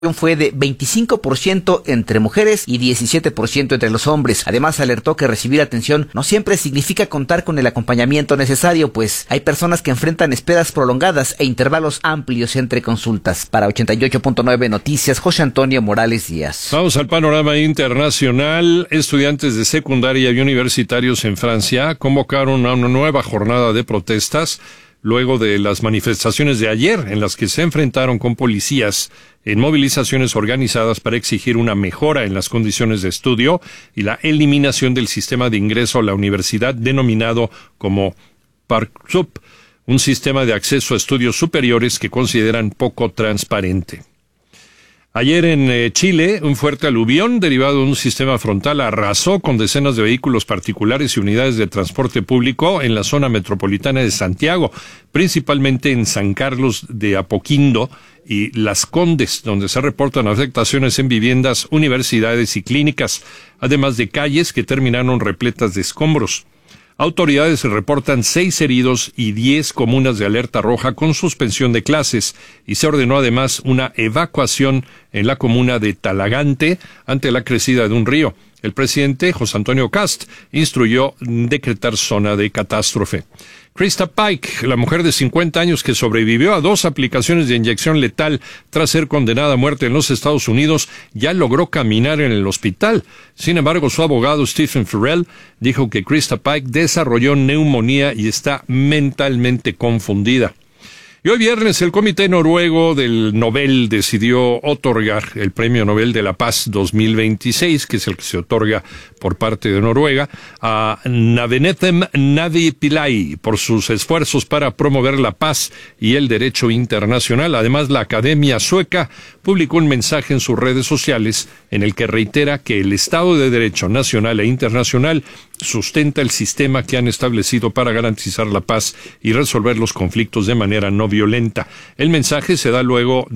fue de 25% entre mujeres y 17% entre los hombres. Además, alertó que recibir atención no siempre significa contar con el acompañamiento necesario, pues hay personas que enfrentan esperas prolongadas e intervalos amplios entre consultas. Para 88.9 Noticias, José Antonio Morales Díaz. Vamos al panorama internacional. Estudiantes de secundaria y universitarios en Francia convocaron a una nueva jornada de protestas luego de las manifestaciones de ayer en las que se enfrentaron con policías en movilizaciones organizadas para exigir una mejora en las condiciones de estudio y la eliminación del sistema de ingreso a la universidad denominado como Parcoursup, un sistema de acceso a estudios superiores que consideran poco transparente. Ayer en Chile, un fuerte aluvión derivado de un sistema frontal arrasó con decenas de vehículos particulares y unidades de transporte público en la zona metropolitana de Santiago, principalmente en San Carlos de Apoquindo y Las Condes, donde se reportan afectaciones en viviendas, universidades y clínicas, además de calles que terminaron repletas de escombros. Autoridades reportan 6 heridos y 10 comunas de alerta roja con suspensión de clases y se ordenó además una evacuación en la comuna de Talagante ante la crecida de un río. El presidente José Antonio Kast instruyó decretar zona de catástrofe. Krista Pike, la mujer de 50 años que sobrevivió a 2 aplicaciones de inyección letal tras ser condenada a muerte en los Estados Unidos, ya logró caminar en el hospital. Sin embargo, su abogado Stephen Farrell dijo que Krista Pike desarrolló neumonía y está mentalmente confundida. Y hoy viernes el Comité Noruego del Nobel decidió otorgar el Premio Nobel de la Paz 2026, que es el que se otorga por parte de Noruega, a Navenetem Navi Pillay por sus esfuerzos para promover la paz y el derecho internacional. Además, la Academia Sueca publicó un mensaje en sus redes sociales en el que reitera que el Estado de Derecho nacional e internacional sustenta el sistema que han establecido para garantizar la paz y resolver los conflictos de manera no violenta. El mensaje se da luego